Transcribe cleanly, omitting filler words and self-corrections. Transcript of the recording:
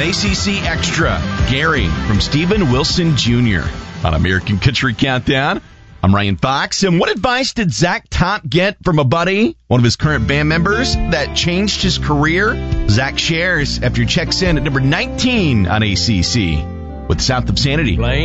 An ACC Extra, Gary from Stephen Wilson Jr. on American Country Countdown. I'm Ryan Fox, and what advice did Zach Top get from a buddy, one of his current band members, that changed his career? Zach shares after he checks in at number 19 on ACC with South of Sanity.